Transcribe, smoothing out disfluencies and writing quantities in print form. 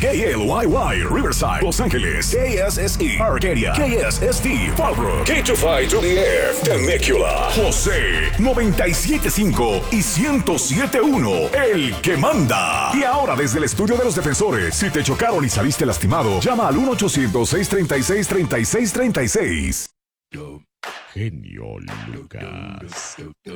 KLYY, Riverside, Los Ángeles. KSSE, Arcadia. KSST, Fallbrook. K25 to the Air, Temecula. José, 97.5 y 107.1, el que manda. Y ahora desde el estudio de los defensores, si te chocaron y saliste lastimado, llama al 1-800-636-3636. Genio Lucas.